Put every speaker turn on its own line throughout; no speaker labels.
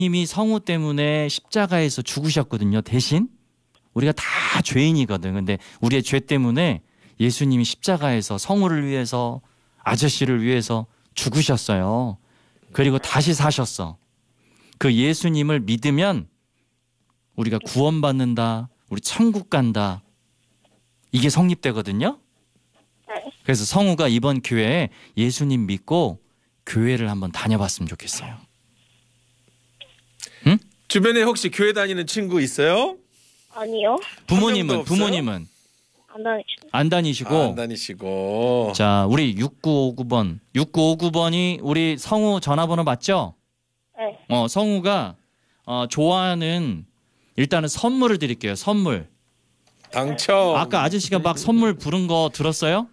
님이 성우 때문에 십자가에서 죽으셨거든요. 대신 우리가 다 죄인이거든. 근데 우리의 죄 때문에 예수님이 십자가에서 성우를 위해서 아저씨를 위해서 죽으셨어요. 그리고 다시 사셨어. 그 예수님을 믿으면 우리가 구원받는다. 우리 천국 간다. 이게 성립되거든요. 그래서 성우가 이번 교회에 예수님 믿고 교회를 한번 다녀봤으면 좋겠어요. 응?
주변에 혹시 교회 다니는 친구 있어요?
아니요.
부모님은
안 다니시고.
안 다니시고.
안 다니시고.
자, 우리 6959번. 6959번이 우리 성우 전화번호 맞죠?
네.
성우가 좋아하는 일단은 선물을 드릴게요. 선물.
당첨.
아까 아저씨가 막 선물 부른 거 들었어요?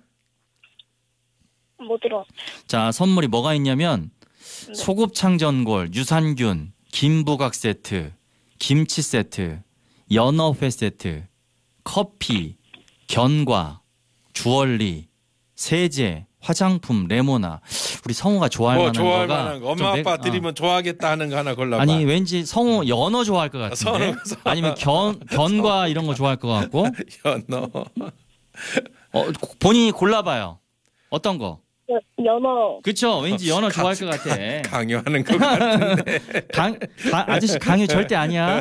못 들어.
자, 선물이 뭐가 있냐면 소곱창전골, 유산균, 김부각 세트, 김치 세트, 연어회 세트, 커피, 견과, 주얼리, 세제, 화장품, 레모나. 우리 성우가 좋아할 만한
좋아할
거가
만한 거. 엄마 아빠 드리면 좋아하겠다 하는 거 하나 골라봐.
아니 왠지 성우 연어 좋아할 것 같은데. 아니면 견과 이런 거 좋아할 것 같고.
연어.
본인이 골라봐요. 어떤 거?
연어.
그쵸? 왠지 연어 좋아할 것 같아.
강요하는 것 같은데.
아저씨 강요 절대 아니야.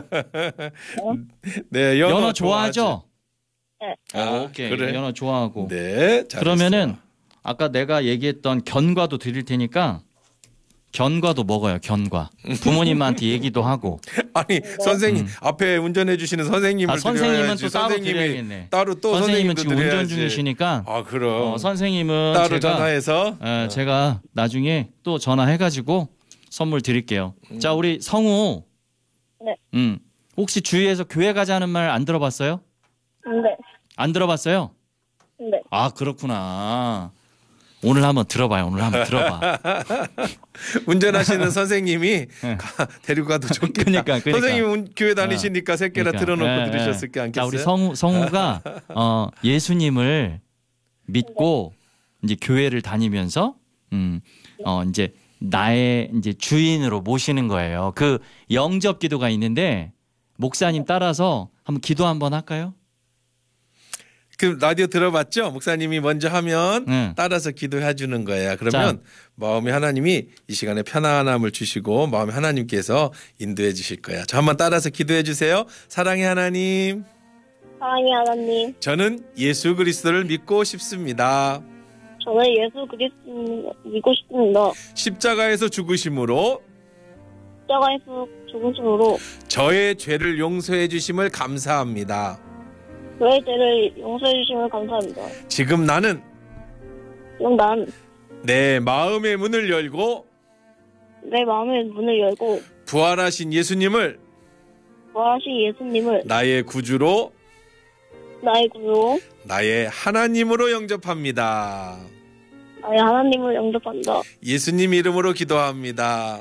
네,
연어 좋아하죠?
네.
오케이.
그래.
연어 좋아하고.
네. 잘했어.
그러면은 아까 내가 얘기했던 견과도 드릴 테니까 견과도 먹어요. 견과. 부모님한테 얘기도 하고.
아니 선생님 앞에 운전해 주시는 선생님을
선생님은
드려야지.
또 따로
선생님이
드려야겠네.
따로 또
선생님은
선생님도
지금
드려야지.
운전 중이시니까.
그럼.
선생님은
따로 전화해서.
제가 나중에 또 전화해가지고 선물 드릴게요. 자, 우리 성우.
네.
혹시 주위에서 교회 가자는 말 안 들어봤어요?
네.
안 들어봤어요?
네.
아, 그렇구나. 오늘 한번 들어봐요. 오늘 한번 들어봐.
운전하시는 선생님이 데리고 가도 좋겠다.
그러니까.
선생님 교회 다니시니까 새끼라 틀어놓고 들으셨을 게
자,
않겠어요?
우리 성우가 예수님을 믿고 이제 교회를 다니면서 이제 나의 이제 주인으로 모시는 거예요. 그 영접 기도가 있는데 목사님 따라서 한번 기도 한번 할까요?
그 라디오 들어봤죠? 목사님이 먼저 하면
네.
따라서 기도해 주는 거야. 그러면 마음에 하나님이 이 시간에 편안함을 주시고 마음에 하나님께서 인도해 주실 거야. 저 한번 따라서 기도해 주세요. 사랑의 하나님.
사랑의 하나님.
저는 예수 그리스도를 믿고 싶습니다.
저는 예수 그리스도 믿고 싶습니다.
십자가에서 죽으심으로
십자가에서 죽으심으로
저의 죄를 용서해 주심을 감사합니다.
저의 죄를 용서해 주심을 감사합니다.
지금 나는
그럼 난
내 마음의 문을 열고
내 마음의 문을 열고
부활하신 예수님을
부활하신 예수님을
나의 구주로
나의 구주로
나의 하나님으로 영접합니다.
나의 하나님을 영접한다.
예수님 이름으로 기도합니다.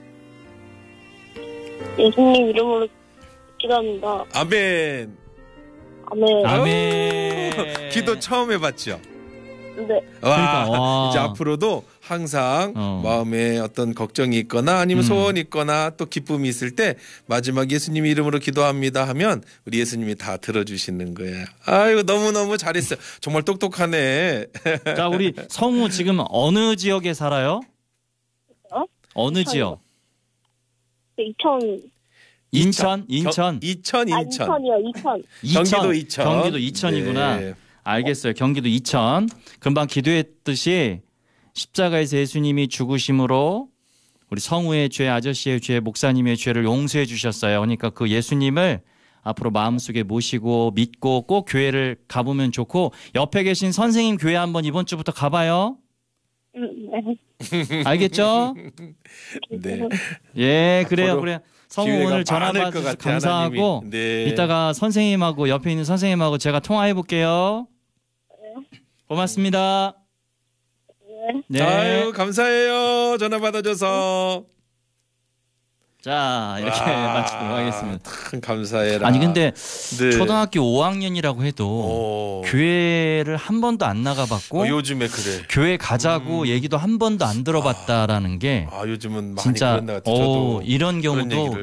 예수님 이름으로 기도합니다.
아멘.
아멘.
아멘.
기도 처음 해봤죠?
네.
와,
와.
이제 앞으로도 항상 마음에 어떤 걱정이 있거나 아니면 소원이 있거나 또 기쁨이 있을 때 마지막 예수님 이름으로 기도합니다 하면 우리 예수님이 다 들어주시는 거예요. 아이고 너무너무 잘했어요. 정말 똑똑하네.
자, 우리 성우 지금 어느 지역에 살아요? 어느 지역?
2000.
인천?
인천.
인천이요. 인천.
경기도 이천.
경기도 이천이구나.
네.
알겠어요. 경기도 이천. 금방 기도했듯이 십자가에서 예수님이 죽으심으로 우리 성우의 죄, 아저씨의 죄, 목사님의 죄를 용서해 주셨어요. 그러니까 그 예수님을 앞으로 마음속에 모시고 믿고 꼭 교회를 가보면 좋고 옆에 계신 선생님 교회 한번 이번 주부터 가봐요.
네.
알겠죠?
네.
예, 그래요.
앞으로
그래. 성우
기회가
오늘 전화
많을 것
받아주셔서
같아,
감사하고
하나님이. 네.
이따가 선생님하고 옆에 있는 선생님하고 제가 통화해 볼게요. 고맙습니다. 네.
아유 감사해요. 전화 받아줘서.
자, 이렇게 마치도록 하겠습니다.
참 감사해라.
아니 근데
네.
초등학교 5학년이라고 해도 교회를 한 번도 안 나가봤고
요즘에 그래.
교회 가자고 얘기도 한 번도 안 들어봤다라는 게
요즘은 많이
진짜
그런 것 같아요. 저도
이런
그런
경우도
얘기를